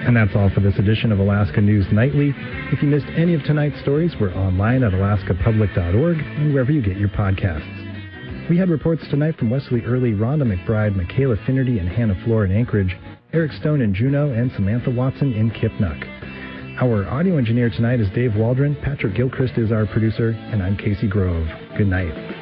And that's all for this edition of Alaska News Nightly. If you missed any of tonight's stories, we're online at alaskapublic.org and wherever you get your podcasts. We had reports tonight from Wesley Early, Rhonda McBride, Michaela Finnerty, and Hannah Floor in Anchorage, Eric Stone in Juneau, and Samantha Watson in Kipnuk. Our audio engineer tonight is Dave Waldron, Patrick Gilchrist is our producer, and I'm Casey Grove. Good night.